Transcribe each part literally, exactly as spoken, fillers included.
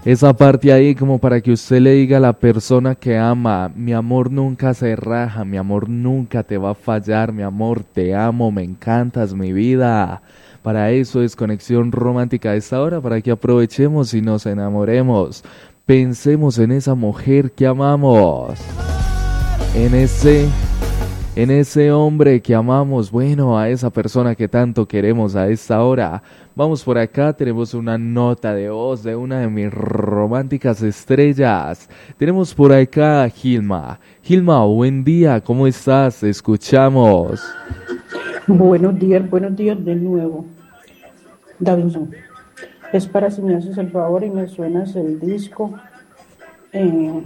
esa parte ahí como para que usted le diga a la persona que ama, mi amor nunca se raja, mi amor nunca te va a fallar, mi amor te amo, me encantas, mi vida. Para eso es conexión romántica a esta hora, para que aprovechemos y nos enamoremos. Pensemos en esa mujer que amamos, en ese, en ese hombre que amamos, bueno, a esa persona que tanto queremos a esta hora. Vamos por acá, tenemos una nota de voz de una de mis románticas estrellas. Tenemos por acá a Gilma. Gilma, buen día, ¿cómo estás? Te escuchamos. Buenos días, buenos días de nuevo, Davinson. Es para si me haces el favor y me suenas el disco eh,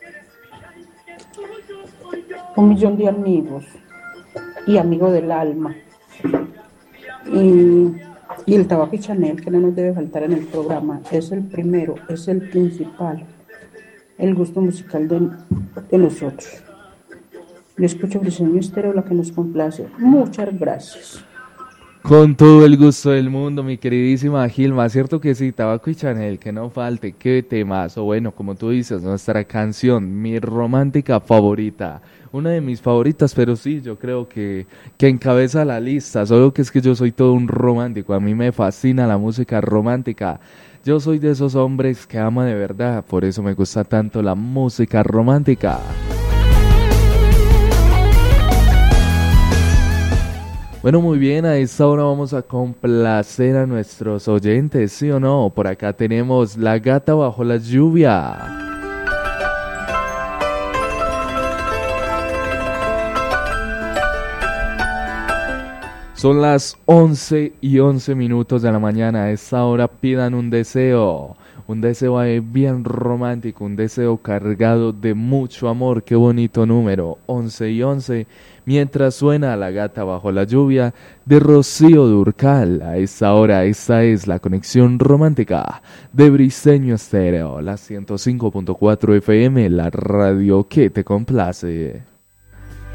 Un millón de amigos y amigo del alma. Y, y el tabaco y Chanel, que no nos debe faltar en el programa. Es el primero, es el principal, el gusto musical de, de nosotros. Yo escucho Briseño Estéreo, la que nos complace. Muchas gracias. Con todo el gusto del mundo, mi queridísima Gilma, cierto que sí, tabaco y Chanel, que no falte, qué temas, o bueno, como tú dices, nuestra canción, mi romántica favorita, una de mis favoritas, pero sí, yo creo que, que encabeza la lista, solo que es que yo soy todo un romántico, a mí me fascina la música romántica, yo soy de esos hombres que ama de verdad, por eso me gusta tanto la música romántica. Bueno, muy bien, a esta hora vamos a complacer a nuestros oyentes, ¿sí o no? Por acá tenemos La Gata Bajo la Lluvia. Son las once y once minutos de la mañana. A esta hora pidan un deseo. Un deseo ahí bien romántico, un deseo cargado de mucho amor. Qué bonito número, once y once. Mientras suena La Gata Bajo la Lluvia de Rocío Dúrcal. A esta hora, esta es la conexión romántica de Briseño Estéreo, la ciento cinco punto cuatro F M, la radio que te complace.